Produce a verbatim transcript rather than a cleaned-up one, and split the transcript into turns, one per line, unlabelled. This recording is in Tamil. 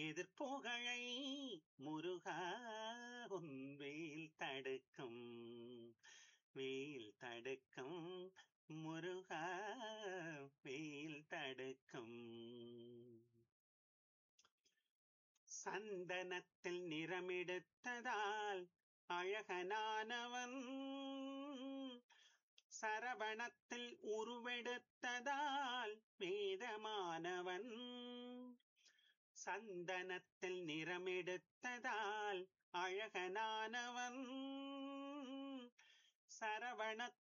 எதிர்ப்புகழை முருகா உன் வேல் தடுக்கும் வேல் தடுக்கும் முருகா வேல் தடுக்கும். சந்தனத்தில் நிறமெடுத்ததால் அழகனானவன், சரவணத்தில் உருவெடுத்ததால் வேதமானவன். சந்தனத்தில் நிறமெடுத்ததால் அழகனானவன், சரவணத்தில்